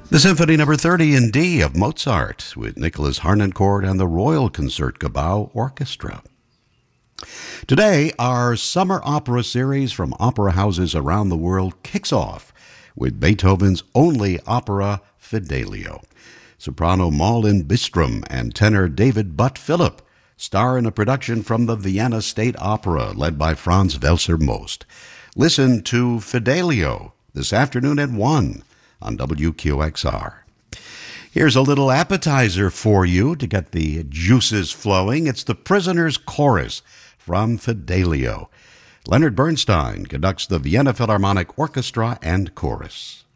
The Symphony Number 30 in D of Mozart with Nicholas Harnoncourt and the Royal Concertgebouw Orchestra. Today, our summer opera series from opera houses around the world kicks off with Beethoven's only opera, Fidelio. Soprano Malin Bistrom and tenor David Butt Philip star in a production from the Vienna State Opera led by Franz Welser Most. Listen to Fidelio this afternoon at 1 on WQXR. Here's a little appetizer for you to get the juices flowing. It's the Prisoner's Chorus from Fidelio. Leonard Bernstein conducts the Vienna Philharmonic Orchestra and Chorus.